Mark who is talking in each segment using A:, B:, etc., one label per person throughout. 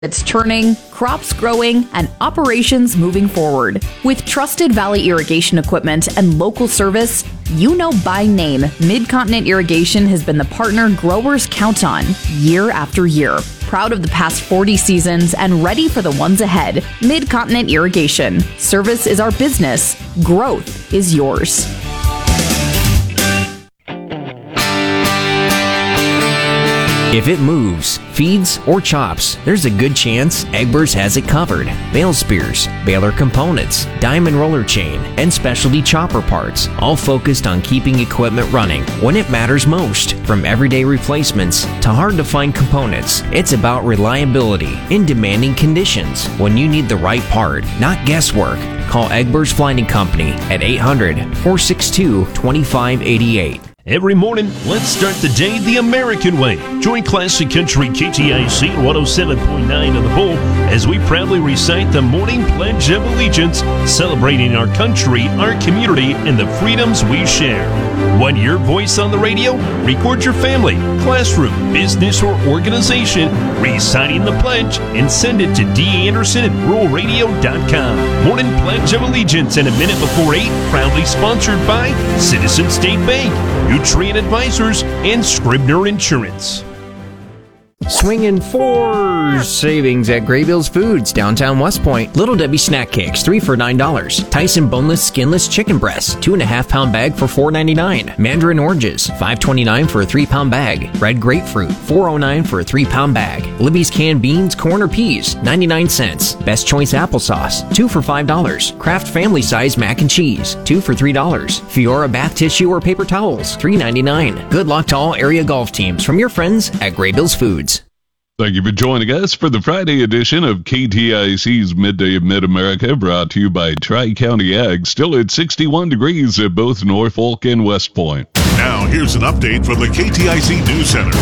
A: It's turning, crops growing, and operations moving forward. With trusted Valley irrigation equipment and local service, you know by name, Mid-Continent Irrigation has been the partner growers count on year after year. Proud of the past 40 seasons and ready for the ones ahead. Mid-Continent Irrigation. Service is our business. Growth is yours.
B: If it moves, feeds, or chops, there's a good chance Egbers has it covered. Bale spears, baler components, diamond roller chain, and specialty chopper parts, all focused on keeping equipment running when it matters most. From everyday replacements to hard-to-find components, it's about reliability in demanding conditions when you need the right part, not guesswork. Call Egbers Flighting Company at 800-462-2588.
C: Every morning, let's start the day the American way. Join Classic Country KTIC 107.9 of the Bull as we proudly recite the morning Pledge of Allegiance, celebrating our country, our community, and the freedoms we share. Want your voice on the radio? Record your family, classroom, business, or organization reciting the pledge and send it to danderson@ruralradio.com. Morning Pledge of Allegiance in a minute before 8, proudly sponsored by Citizen State Bank, Nutrient Advisors, and Scribner Insurance.
B: Swinging for savings at Graybills Foods, downtown West Point. Little Debbie snack cakes, 3 for $9. Tyson boneless, skinless chicken breasts, 2.5-pound bag for $4.99. Mandarin oranges, $5.29 for a 3-pound bag. Red grapefruit, $4.09 for a 3-pound bag. Libby's canned beans, corn, or peas, 99 cents. Best Choice applesauce, 2 for $5. Kraft family size mac and cheese, 2 for $3. Fiora bath tissue or paper towels, $3.99. Good luck to all area golf teams from your friends at Graybills Foods.
D: Thank you for joining us for the Friday edition of KTIC's Midday of Mid-America, brought to you by Tri-County Ag, still at 61 degrees at both Norfolk and West Point.
E: Now, here's an update from the KTIC News Center.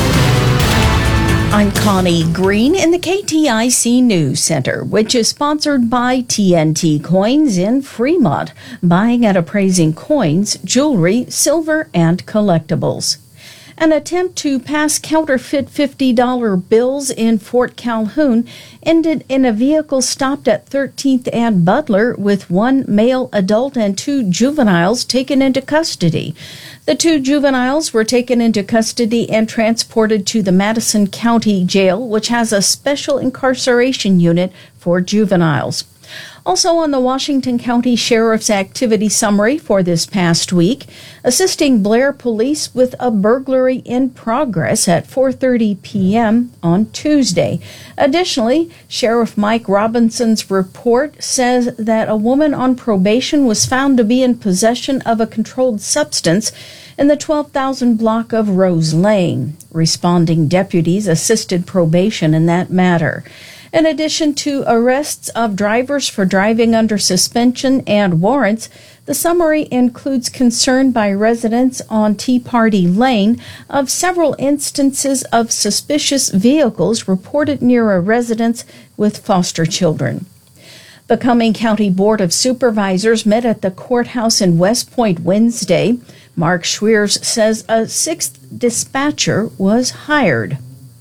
F: I'm Connie Green in the KTIC News Center, which is sponsored by TNT Coins in Fremont, buying and appraising coins, jewelry, silver, and collectibles. An attempt to pass counterfeit $50 bills in Fort Calhoun ended in a vehicle stopped at 13th and Butler with 1 male adult and 2 juveniles taken into custody. The 2 juveniles were taken into custody and transported to the Madison County Jail, which has a special incarceration unit for juveniles. Also on the Washington County Sheriff's activity summary for this past week, assisting Blair Police with a burglary in progress at 4:30 p.m. on Tuesday. Additionally, Sheriff Mike Robinson's report says that a woman on probation was found to be in possession of a controlled substance in the 12,000 block of Rose Lane. Responding deputies assisted probation in that matter. In addition to arrests of drivers for driving under suspension and warrants, the summary includes concern by residents on Tea Party Lane of several instances of suspicious vehicles reported near a residence with foster children. The Cumming County Board of Supervisors met at the courthouse in West Point Wednesday. Mark Schweers says a 6th dispatcher was hired.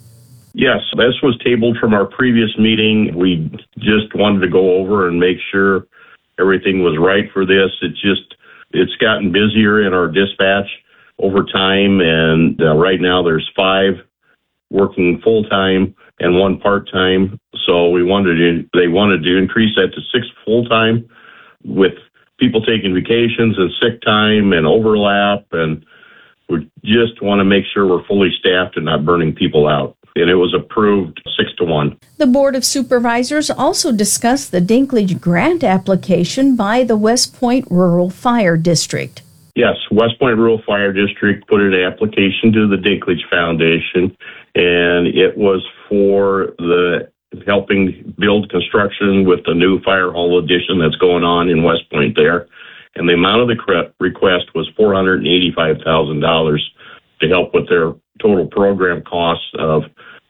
G: Yes, this was tabled from our previous meeting. We just wanted to go over and make sure everything was right for this. It's gotten busier in our dispatch over time, and right now there's 5 working full-time and 1 part-time. So they wanted to increase that to 6 full-time with people taking vacations and sick time and overlap, and we just want to make sure we're fully staffed and not burning people out. And it was approved 6-1.
F: The Board of Supervisors also discussed the Dinklage grant application by the West Point Rural Fire District.
G: Yes, West Point Rural Fire District put an application to the Dinklage Foundation, and it was for the helping build construction with the new fire hall addition that's going on in West Point there. And the amount of the request was $485,000 to help with their total program costs of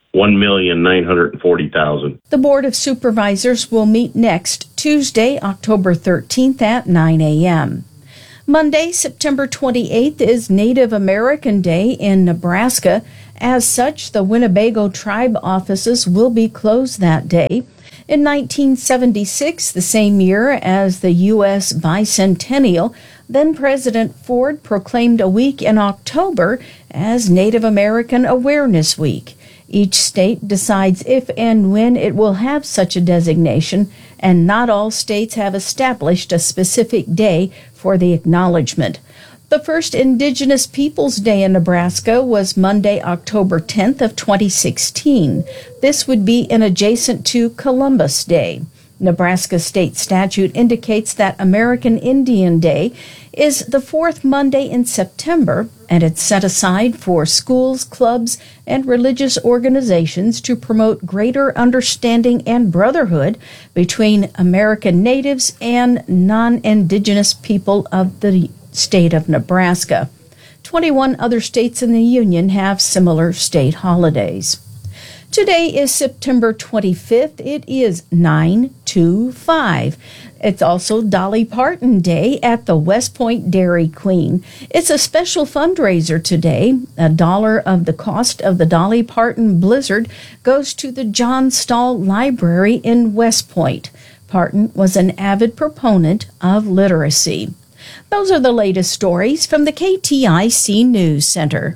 G: $1,940,000.
F: The Board of Supervisors will meet next Tuesday, October 13th at 9 a.m. Monday, September 28th is Native American Day in Nebraska, As such, the Winnebago tribe offices will be closed that day. In 1976, the same year as the U.S. bicentennial, then President Ford proclaimed a week in October as Native American Awareness Week. Each state decides if and when it will have such a designation, and not all states have established a specific day for the acknowledgement. The first Indigenous Peoples Day in Nebraska was Monday, October 10th of 2016. This would be in adjacent to Columbus Day. Nebraska state statute indicates that American Indian Day is the fourth Monday in September, and it's set aside for schools, clubs, and religious organizations to promote greater understanding and brotherhood between American natives and non-Indigenous people of the state of Nebraska. 21 other states in the Union have similar state holidays. Today is September 25th. It is 9/25. It's also Dolly Parton Day at the West Point Dairy Queen. It's a special fundraiser today. $1 of the cost of the Dolly Parton Blizzard goes to the John Stahl Library in West Point. Parton was an avid proponent of literacy. Those are the latest stories from the KTIC News Center.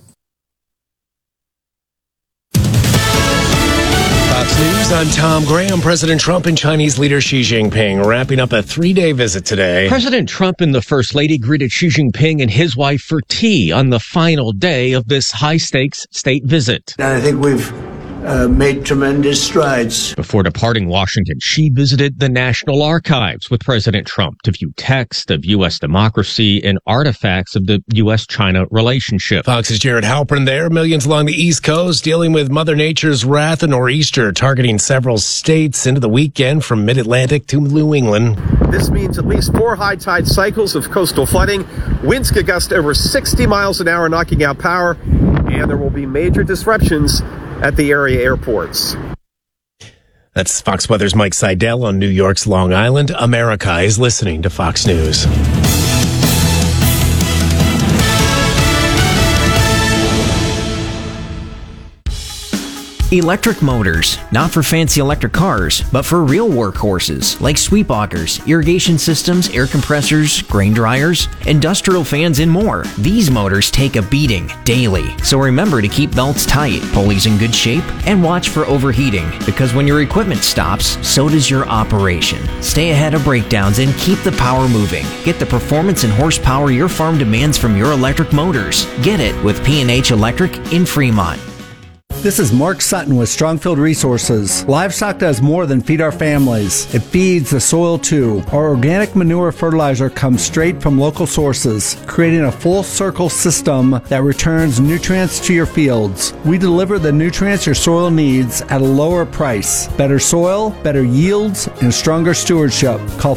H: Fox News, I'm Tom Graham. President Trump and Chinese leader Xi Jinping wrapping up a 3-day visit today.
B: President Trump and the First Lady greeted Xi Jinping and his wife for tea on the final day of this high-stakes state visit.
I: I think we've made tremendous strides.
B: Before departing Washington, Xi visited the National Archives with President Trump to view texts of U.S. democracy and artifacts of the U.S.-China relationship.
H: Fox's Jared Halpern there. Millions along the East Coast dealing with Mother Nature's wrath and nor'easter, targeting several states into the weekend from mid-Atlantic to New England.
J: This means at least 4 high tide cycles of coastal flooding. Winds could gust over 60 miles an hour, knocking out power, and there will be major disruptions at the area airports.
H: That's Fox Weather's Mike Seidel on New York's Long Island. America is listening to Fox News.
B: Electric motors, not for fancy electric cars, but for real workhorses like sweep augers, irrigation systems, air compressors, grain dryers, industrial fans, and more. These motors take a beating daily, so remember to keep belts tight, pulleys in good shape, and watch for overheating, because when your equipment stops, so does your operation. Stay ahead of breakdowns and keep the power moving. Get the performance and horsepower your farm demands from your electric motors. Get it with P&H Electric in Fremont.
K: This is Mark Sutton with Strongfield Resources. Livestock does more than feed our families. It feeds the soil too. Our organic manure fertilizer comes straight from local sources, creating a full circle system that returns nutrients to your fields. We deliver the nutrients your soil needs at a lower price. Better soil, better yields, and stronger stewardship. Call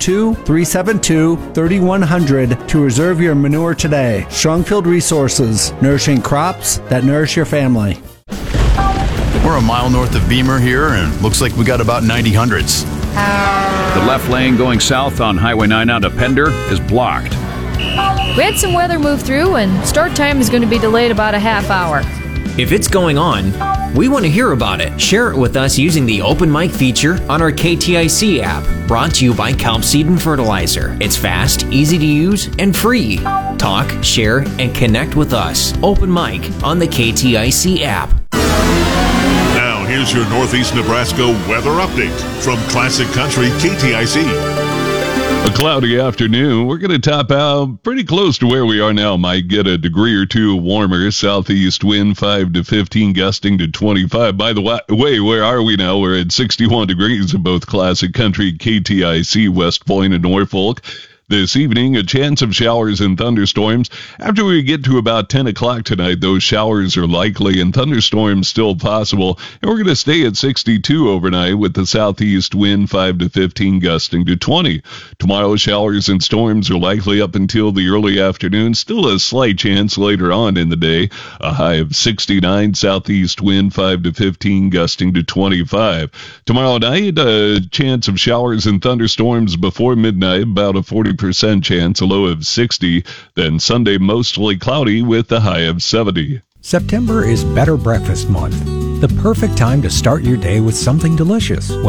K: 402-372-3100 to reserve your manure today. Strongfield Resources, nourishing crops that nourish your family.
L: We're a mile north of Beamer here, and looks like we got about 90 hundredths.
M: The left lane going south on Highway 9 out of Pender is blocked.
N: We had some weather move through, and start time is going to be delayed about a half hour.
B: If it's going on, we want to hear about it. Share it with us using the Open Mic feature on our KTIC app, brought to you by Kelp Seed and Fertilizer. It's fast, easy to use, and free. Talk, share, and connect with us. Open Mic on the KTIC app.
E: Now, here's your Northeast Nebraska weather update from Classic Country KTIC.
D: A cloudy afternoon. We're going to top out pretty close to where we are now. Might get a degree or two warmer. Southeast wind 5 to 15, gusting to 25. By the way, where are we now? We're at 61 degrees in both Classic Country, KTIC, West Point, and Norfolk. This evening, a chance of showers and thunderstorms. After we get to about 10 o'clock tonight, those showers are likely and thunderstorms still possible. And we're going to stay at 62 overnight with the southeast wind 5 to 15 gusting to 20. Tomorrow, showers and storms are likely up until the early afternoon. Still a slight chance later on in the day. A high of 69, southeast wind 5 to 15 gusting to 25. Tomorrow night, a chance of showers and thunderstorms before midnight, about a 40% chance, a low of 60. Then Sunday, mostly cloudy with a high of 70.
O: September is Better Breakfast Month, the perfect time to start your day with something delicious.